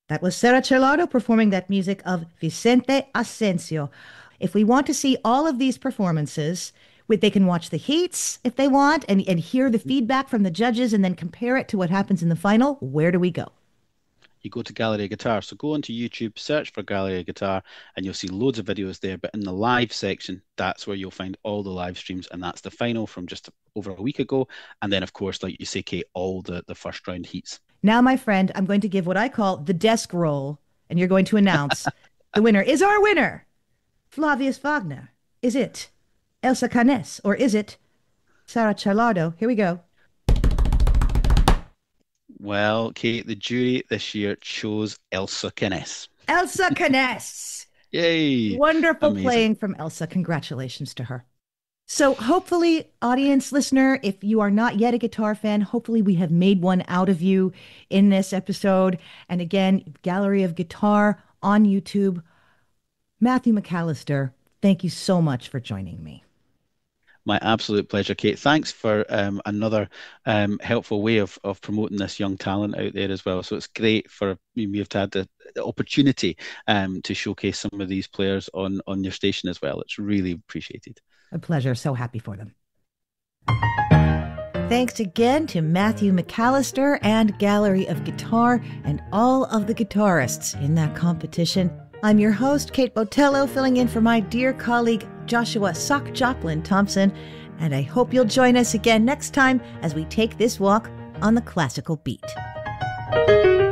That was Sarah Charlardo performing that music of Vicente Asensio. If we want to see all of these performances, they can watch the heats if they want and hear the feedback from the judges and then compare it to what happens in the final. Where do we go? You go to Gallery of Guitar. So go onto YouTube, search for Gallery of Guitar, and you'll see loads of videos there. But in the live section, that's where you'll find all the live streams, and that's the final from just over a week ago. And then, of course, like you say, Kate, all the first round heats. Now, my friend, I'm going to give what I call the desk roll, and you're going to announce the winner is our winner, Flavius Wagner. Is it Elsa Canes or is it Sarah Charlardo? Here we go. Well, Kate, the jury this year chose Elsa Kines. Elsa Canes. Yay! Wonderful Amazing. playing from Elsa. Congratulations to her. So, hopefully, audience listener, if you are not yet a guitar fan, hopefully we have made one out of you in this episode. And again, Gallery of Guitar on YouTube. Matthew McAllister, thank you so much for joining me. My absolute pleasure, Kate. Thanks for another helpful way of promoting this young talent out there as well. So it's great for you've had the opportunity to showcase some of these players on your station as well. It's really appreciated. A pleasure. So happy for them. Thanks again to Matthew McAllister and Gallery of Guitar and all of the guitarists in that competition. I'm your host, Kate Botello, filling in for my dear colleague, Joshua Sock Joplin Thompson, and I hope you'll join us again next time as we take this walk on the classical beat.